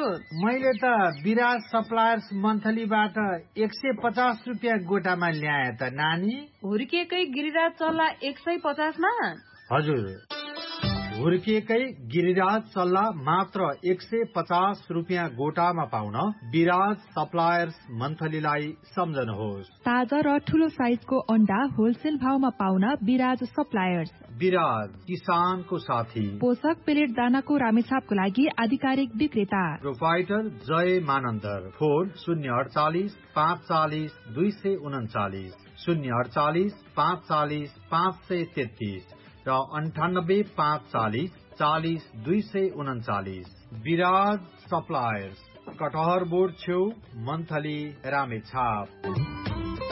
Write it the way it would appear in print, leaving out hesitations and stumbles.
Store. मैले त विराज suppliers मन्थलीबाट 150 रुपियाँ गोटामा ल्याए त नानी। हुर्किएकै गिरिराज चल्ला 150 मा? हजुर, हुर्किएकै गिरिराज चल्ला मात्र 150 रुपियाँ गोटामा पाउन विराज सप्लायर्स मन्थलीलाई सम्झनुहोस्। ताजा र ठूलो साइजको अन्डा होलसेल भावमा पाउन विराज सप्लायर्स। विराज, किसानको साथी। पोषक पेलेट दानाको रामेछापको लागि आधिकारिक विक्रेता। प्रोपाइटर जय मानन्दर। फोन 048 540 239, 048 540 533 र 98 540 40 239। विराज सप्लायर्स, कटहर बोर्ड छेउ, मन्थली, रामेछाप।